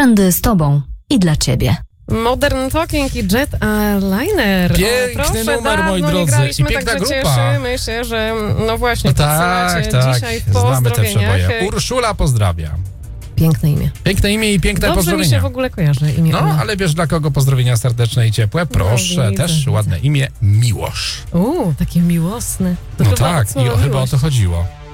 Trendy z tobą i dla ciebie. Modern Talking i Jet Airliner. Piękny numer, moi drodzy. Nie I piękna grupa. Cieszymy się, że no właśnie Tak. dzisiaj w Znamy te pozdrowieniach. przeboje. Urszula pozdrawia. Piękne imię. Piękne imię i piękne Dobrze pozdrowienia. mi się w ogóle kojarzy imię. No, Ela. ale wiesz dla kogo pozdrowienia serdeczne i ciepłe? Proszę, widzę. też ładne imię, Miłosz. Takie miłosne. To No chyba tak, od słowa chyba o miłość. to chodziło.